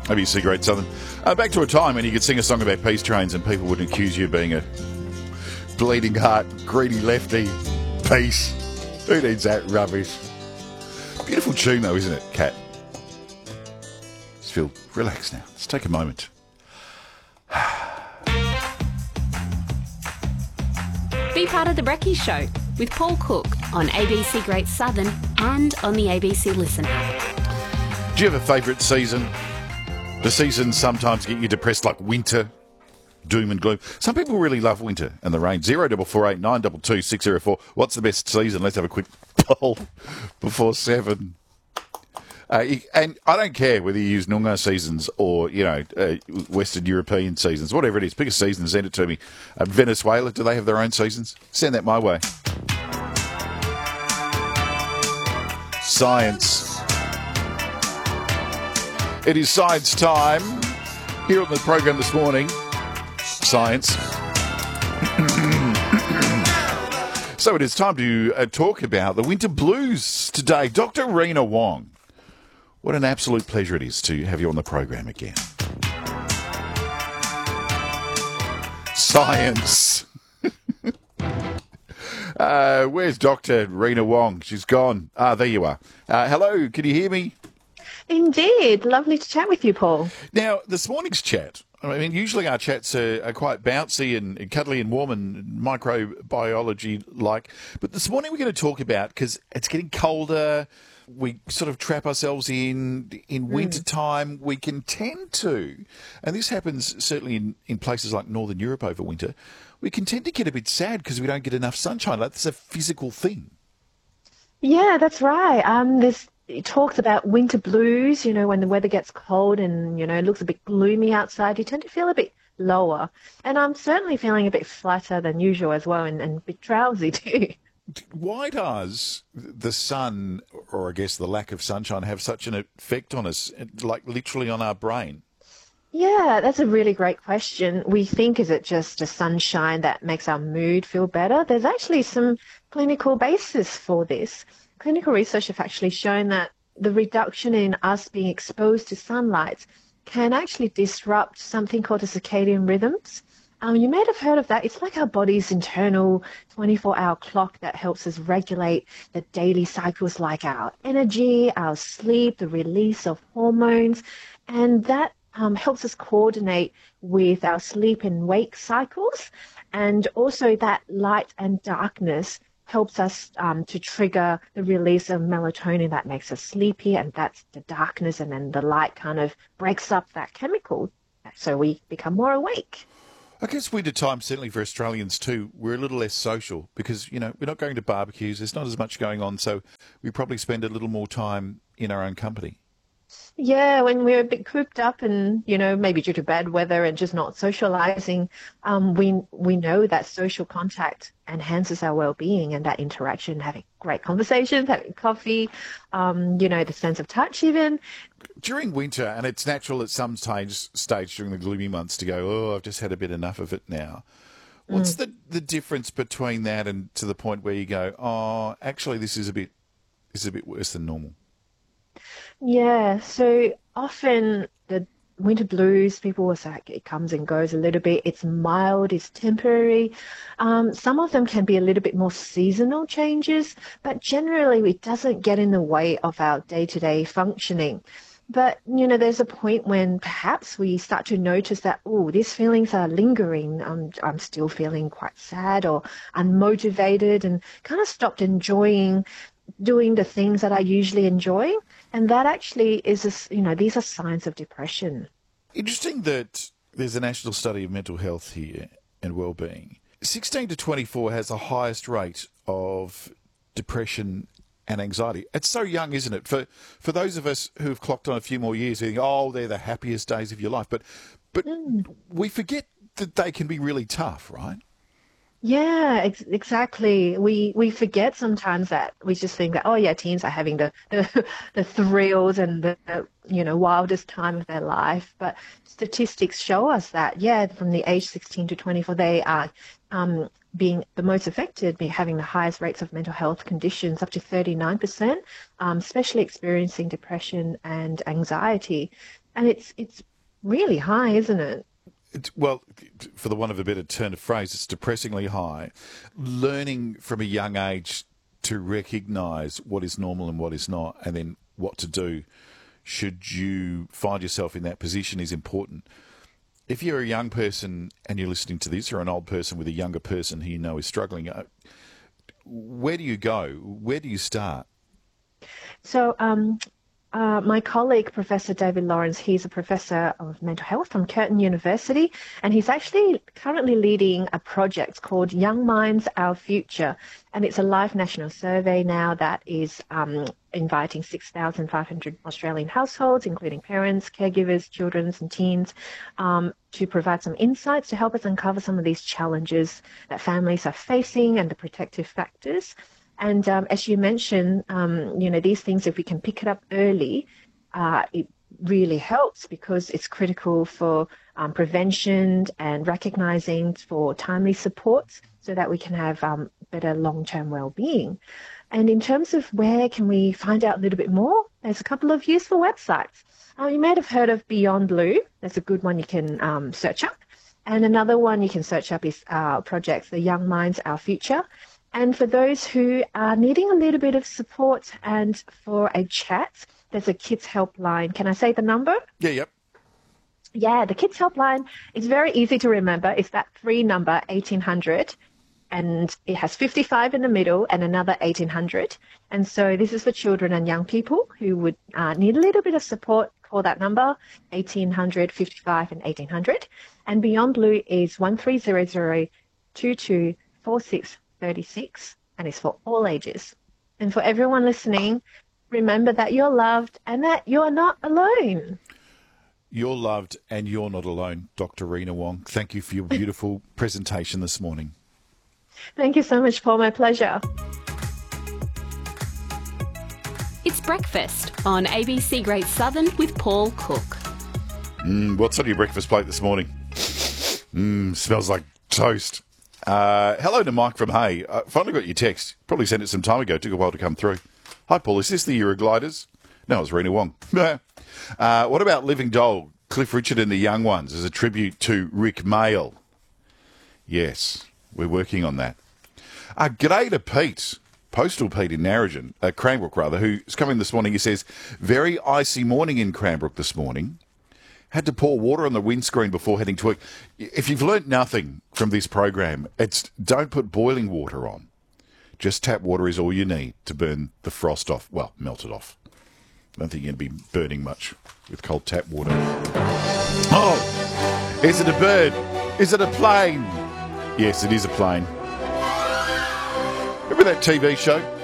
ABC Great Southern. Back to a time when you could sing a song about peace trains and people wouldn't accuse you of being a bleeding heart, greedy lefty. Peace. Who needs that rubbish? Beautiful tune though, isn't it, Kat? Just feel relaxed now. Let's take a moment. Be part of the Brekkie Show with Paul Cook on ABC Great Southern and on the ABC Listen app. Do you have a favourite season? The seasons sometimes get you depressed, like winter, doom and gloom. Some people really love winter and the rain. 0448 922 604. What's the best season? Let's have a quick poll before 7. And I don't care whether you use Noongar seasons or, Western European seasons, whatever it is. Pick a season and send it to me. Venezuela, do they have their own seasons? Send that my way. Science. It is science time. Here on the program this morning, science. So it is time to talk about the winter blues today. Dr. Rena Wong. What an absolute pleasure it is to have you on the program again. Science. Where's Dr. Rena Wong? She's gone. There you are. Hello, can you hear me? Indeed. Lovely to chat with you, Paul. Now, this morning's chat, I mean, usually our chats are quite bouncy and cuddly and warm and microbiology-like. But this morning we're going to talk about, because it's getting colder, we sort of trap ourselves in winter time. We can tend to, and this happens certainly in places like Northern Europe over winter, we can tend to get a bit sad because we don't get enough sunshine. That's a physical thing. Yeah, that's right. It talks about winter blues, when the weather gets cold and, it looks a bit gloomy outside, you tend to feel a bit lower. And I'm certainly feeling a bit flatter than usual as well and a bit drowsy too. Why does the sun, or I guess the lack of sunshine, have such an effect on us, like literally on our brain? Yeah, that's a really great question. We think, is it just a sunshine that makes our mood feel better? There's actually some clinical basis for this. Clinical research have actually shown that the reduction in us being exposed to sunlight can actually disrupt something called the circadian rhythms. You may have heard of that. It's like our body's internal 24-hour clock that helps us regulate the daily cycles like our energy, our sleep, the release of hormones, and that helps us coordinate with our sleep and wake cycles. And also that light and darkness helps us to trigger the release of melatonin that makes us sleepy, and that's the darkness, and then the light kind of breaks up that chemical so we become more awake. I guess winter time, certainly for Australians too, we're a little less social because, we're not going to barbecues, there's not as much going on, so we probably spend a little more time in our own company. Yeah, when we're a bit cooped up and, maybe due to bad weather and just not socializing, we know that social contact enhances our well-being, and that interaction, having great conversations, having coffee, the sense of touch even. During winter, and it's natural at some stage during the gloomy months to go, oh, I've just had a bit enough of it now. What's the difference between that and to the point where you go, oh, actually this is a bit worse than normal? Yeah, so often the winter blues, people will say it comes and goes a little bit. It's mild, it's temporary. Some of them can be a little bit more seasonal changes, but generally it doesn't get in the way of our day-to-day functioning. But, there's a point when perhaps we start to notice that, these feelings are lingering. I'm still feeling quite sad or unmotivated, and kind of stopped enjoying doing the things that I usually enjoy. And that actually is, these are signs of depression. Interesting that there's a national study of mental health here and well-being. 16 to 24 has the highest rate of depression and anxiety. It's so young, isn't it? For those of us who've clocked on a few more years, we think, they're the happiest days of your life. But we forget that they can be really tough, right? Yeah, exactly. We forget sometimes that we just think that, teens are having the thrills and the wildest time of their life. But statistics show us that, from the age 16 to 24, they are being the most affected, having the highest rates of mental health conditions, up to 39%, especially experiencing depression and anxiety. And it's really high, isn't it? Well, for the want of a better turn of phrase, it's depressingly high. Learning from a young age to recognise what is normal and what is not, and then what to do should you find yourself in that position is important. If you're a young person and you're listening to this, or an old person with a younger person who you know is struggling, where do you go? Where do you start? So my colleague, Professor David Lawrence, he's a professor of mental health from Curtin University, and he's actually currently leading a project called Young Minds, Our Future. And it's a live national survey now that is inviting 6,500 Australian households, including parents, caregivers, children and teens, to provide some insights to help us uncover some of these challenges that families are facing and the protective factors. And as you mentioned, these things, if we can pick it up early, it really helps because it's critical for prevention and recognizing for timely supports so that we can have better long-term well-being. And in terms of where can we find out a little bit more, there's a couple of useful websites. You may have heard of Beyond Blue. That's a good one you can search up. And another one you can search up is projects, the Young Minds, Our Future. And for those who are needing a little bit of support and for a chat, there's a Kids Helpline. Can I say the number? Yeah, yep. Yeah, the Kids Helpline is very easy to remember. It's that free number, 1800, and it has 55 in the middle and another 1800. And so this is for children and young people who would need a little bit of support. Call that number, 1800, 55 and 1800. And Beyond Blue is 1300 224636, and it's for all ages. And for everyone listening, remember that you're loved and that you're not alone. You're loved and you're not alone, Dr. Rena Wong. Thank you for your beautiful presentation this morning. Thank you so much, Paul. My pleasure. It's breakfast on ABC Great Southern with Paul Cook. What's on your breakfast plate this morning? Smells like toast. Hello to Mike from Hay. I finally got your text. Probably sent it some time ago. Took a while to come through. Hi, Paul. Is this the Eurogliders? No, it's Rena Wong. What about Living Doll, Cliff Richard and the Young Ones as a tribute to Rick Mail? Yes, we're working on that. G'day to Pete, Postal Pete in Narrogin, Cranbrook rather, who's coming this morning. He says, very icy morning in Cranbrook this morning. Had to pour water on the windscreen before heading to work. If you've learnt nothing from this program, it's don't put boiling water on. Just tap water is all you need to burn the frost off. Well, melt it off. I don't think you're going to be burning much with cold tap water. Oh, is it a bird? Is it a plane? Yes, it is a plane. Remember that TV show?